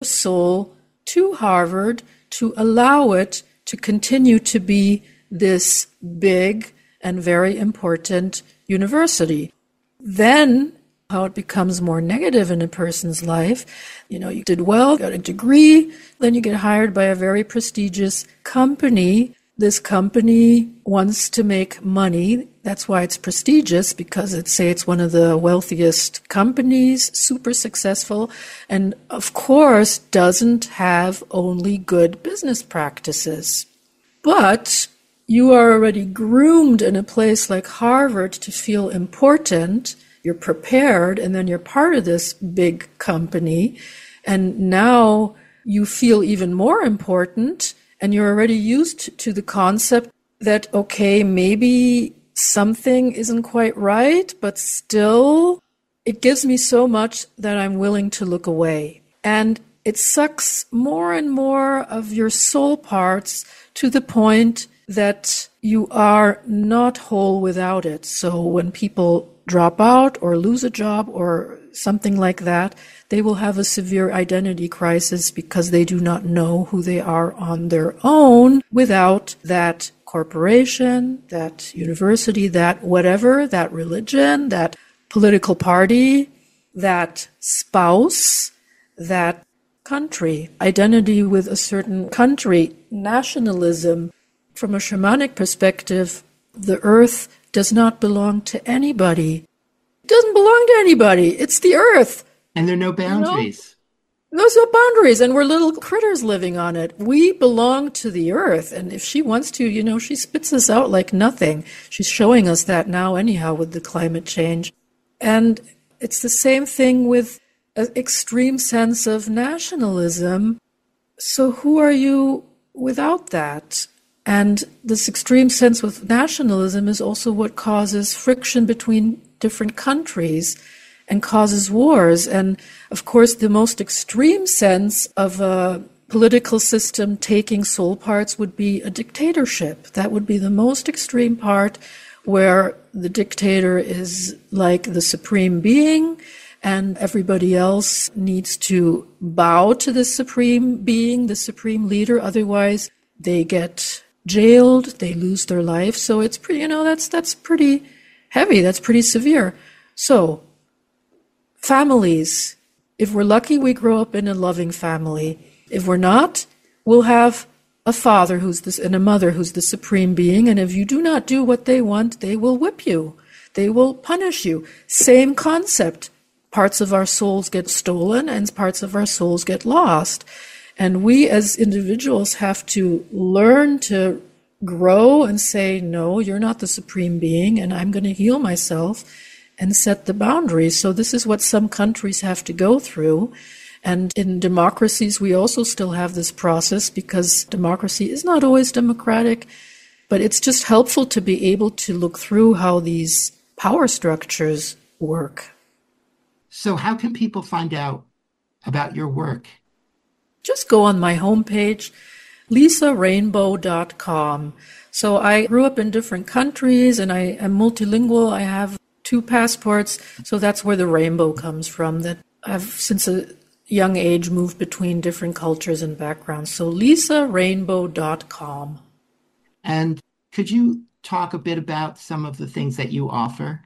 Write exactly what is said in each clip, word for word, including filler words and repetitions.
soul to Harvard to allow it to continue to be this big and very important university. Then how it becomes more negative in a person's life, you know, you did well, got a degree, then you get hired by a very prestigious company. This company wants to make money. That's why it's prestigious, because it's, say, it's one of the wealthiest companies, super successful, and of course doesn't have only good business practices. But you are already groomed in a place like Harvard to feel important. You're prepared, and then you're part of this big company, and now you feel even more important. And you're already used to the concept that, okay, maybe something isn't quite right, but still it gives me so much that I'm willing to look away. And it sucks more and more of your soul parts to the point that you are not whole without it. So when people drop out or lose a job or something like that, they will have a severe identity crisis because they do not know who they are on their own without that corporation, that university, that whatever, that religion, that political party, that spouse, that country. Identity with a certain country, nationalism. From a shamanic perspective, the earth does not belong to anybody. It doesn't belong to anybody. It's the earth. And there are no boundaries. You know? There's no boundaries, and we're little critters living on it. We belong to the earth, and if she wants to, you know, she spits us out like nothing. She's showing us that now anyhow with the climate change. And it's the same thing with an extreme sense of nationalism. So who are you without that? And this extreme sense of nationalism is also what causes friction between different countries and causes wars. And of course, the most extreme sense of a political system taking soul parts would be a dictatorship. That would be the most extreme part, where the dictator is like the supreme being and everybody else needs to bow to the supreme being, the supreme leader. Otherwise, they get jailed, they lose their life. So it's pretty, you know, that's that's pretty heavy, that's pretty severe. So families, if we're lucky, we grow up in a loving family. If we're not, we'll have a father who's this and a mother who's the supreme being, and if you do not do what they want, they will whip you. They will punish you. Same concept. Parts of our souls get stolen and parts of our souls get lost. And we as individuals have to learn to grow and say, no, you're not the supreme being, and I'm going to heal myself and set the boundaries. So this is what some countries have to go through. And in democracies, we also still have this process, because democracy is not always democratic, but it's just helpful to be able to look through how these power structures work. So how can people find out about your work? Just go on my homepage, lisa rainbow dot com. So I grew up in different countries and I am multilingual. I have two passports. So that's where the rainbow comes from, that I've since a young age moved between different cultures and backgrounds. So lisa rainbow dot com. And could you talk a bit about some of the things that you offer?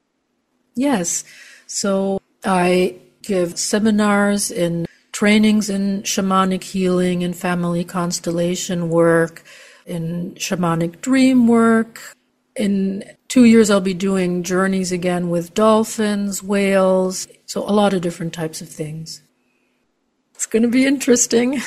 Yes. So I give seminars in trainings in shamanic healing and family constellation work, in shamanic dream work. In two years, I'll be doing journeys again with dolphins, whales, so a lot of different types of things. It's going to be interesting.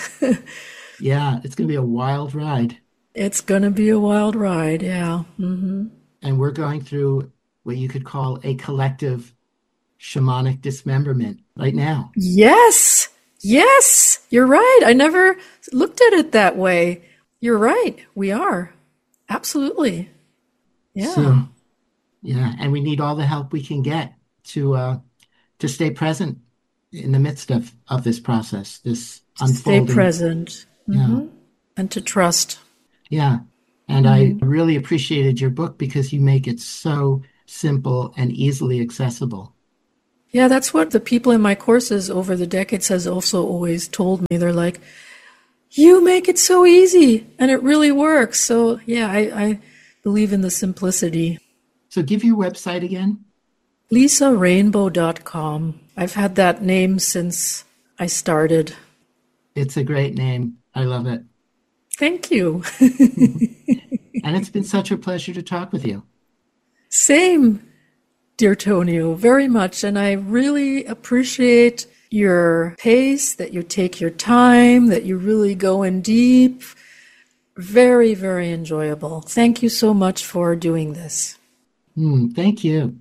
Yeah, it's going to be a wild ride. It's going to be a wild ride, yeah. Mm-hmm. And we're going through what you could call a collective shamanic dismemberment right now. Yes, yes, you're right. I never looked at it that way. You're right. We are. Absolutely. Yeah. So, yeah, and we need all the help we can get to uh, to stay present in the midst of, of this process, this unfolding. Stay present. Mm-hmm. Yeah. And to trust. Yeah. And mm-hmm. I really appreciated your book because you make it so simple and easily accessible. Yeah, that's what the people in my courses over the decades has also always told me. They're like, you make it so easy and it really works. So yeah, I, I believe in the simplicity. So give your website again. lisa rainbow dot com. I've had that name since I started. It's a great name. I love it. Thank you. And it's been such a pleasure to talk with you. Same, dear Tonio, very much. And I really appreciate your pace, that you take your time, that you really go in deep. Very, very enjoyable. Thank you so much for doing this. Mm, thank you.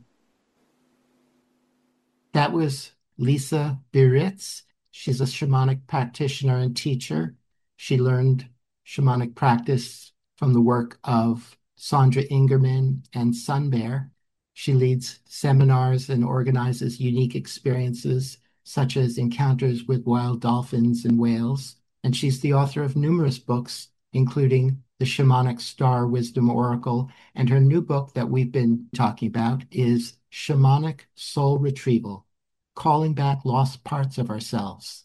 That was Lisa Biritz. She's a shamanic practitioner and teacher. She learned shamanic practice from the work of Sandra Ingerman and Sun Bear. She leads seminars and organizes unique experiences, such as encounters with wild dolphins and whales. And she's the author of numerous books, including The Shamanic Star Wisdom Oracle. And her new book that we've been talking about is Shamanic Soul Retrieval, Calling Back Lost Parts of Ourselves.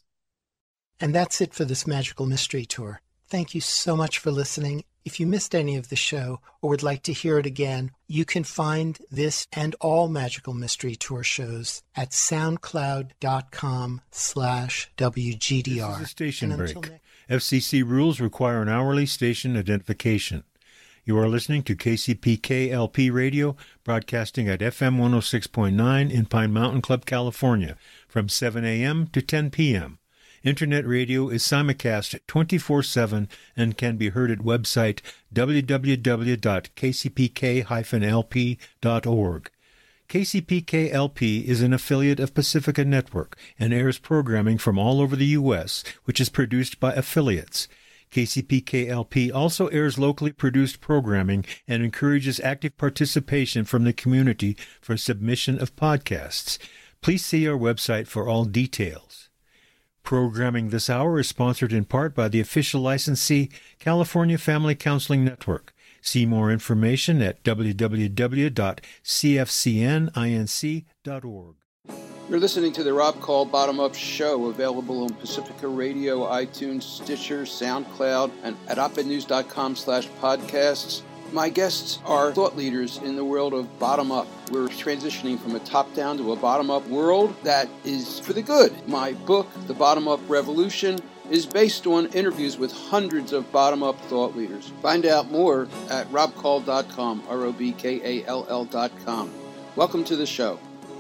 And that's it for this Magical Mystery Tour. Thank you so much for listening. If you missed any of the show or would like to hear it again, you can find this and all Magical Mystery Tour shows at soundcloud.com slash WGDR. This is a station break. Next- F C C rules require an hourly station identification. You are listening to K C P K L P Radio, broadcasting at F M one oh six point nine in Pine Mountain Club, California, from seven a.m. to ten p.m. Internet radio is simulcast twenty-four seven and can be heard at website w w w dot k c p k dash l p dot org. K C P K L P is an affiliate of Pacifica Network and airs programming from all over the U S, which is produced by affiliates. K C P K L P also airs locally produced programming and encourages active participation from the community for submission of podcasts. Please see our website for all details. Programming this hour is sponsored in part by the official licensee, California Family Counseling Network. See more information at w w w dot c f c n inc dot org. You're listening to the Rob Call Bottom Up Show, available on Pacifica Radio, iTunes, Stitcher, SoundCloud, and at op ed news dot com slash podcasts. My guests are thought leaders in the world of bottom up. We're transitioning from a top-down to a bottom-up world that is for the good. My book, The Bottom Up Revolution, is based on interviews with hundreds of bottom-up thought leaders. Find out more at rob call dot com, R O B K A L L dot com. Welcome to the show.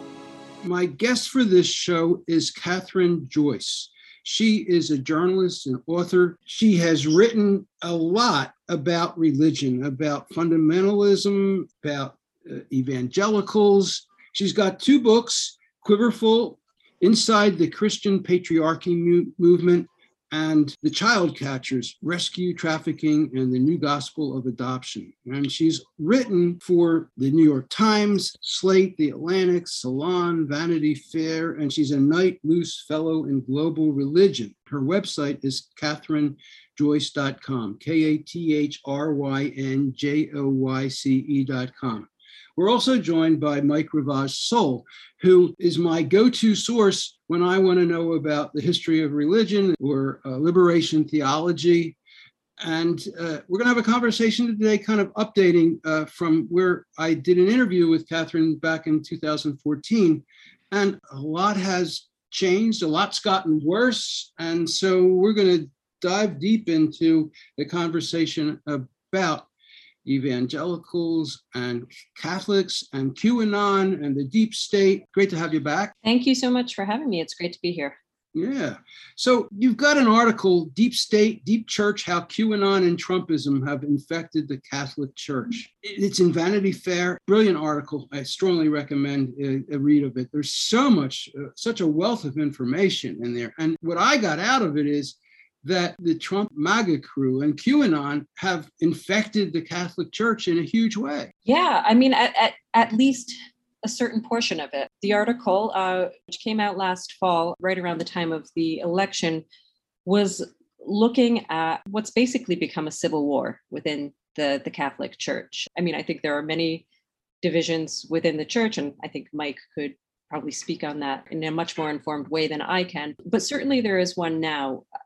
My guest for this show is Catherine Joyce. She is a journalist and author. She has written a lot about religion, about fundamentalism, about uh, evangelicals. She's got two books, Quiverful, Inside the Christian Patriarchy Mu- Movement, and The Child Catchers, Rescue, Trafficking, and the New Gospel of Adoption. And she's written for the New York Times, Slate, The Atlantic, Salon, Vanity Fair, and she's a Knight Luce Fellow in Global Religion. Her website is catherine joyce dot com, K A T H R Y N J O Y C E dot com. We're also joined by Mike Ravage Soul, who is my go-to source when I want to know about the history of religion or uh, liberation theology. And uh, we're going to have a conversation today kind of updating uh, from where I did an interview with Catherine back in two thousand fourteen. And a lot has changed, a lot's gotten worse. And so we're going to dive deep into the conversation about evangelicals and Catholics and QAnon and the deep state. Great to have you back. Thank you so much for having me. It's great to be here. Yeah. So you've got an article, Deep State, Deep Church, How QAnon and Trumpism Have Infected the Catholic Church. It's in Vanity Fair. Brilliant article. I strongly recommend a, a read of it. There's so much, uh, such a wealth of information in there. And what I got out of it is that the Trump MAGA crew and QAnon have infected the Catholic Church in a huge way. Yeah, I mean, at, at, at least a certain portion of it. The article, uh, which came out last fall, right around the time of the election, was looking at what's basically become a civil war within the, the Catholic Church. I mean, I think there are many divisions within the church, and I think Mike could probably speak on that in a much more informed way than I can. But certainly there is one now.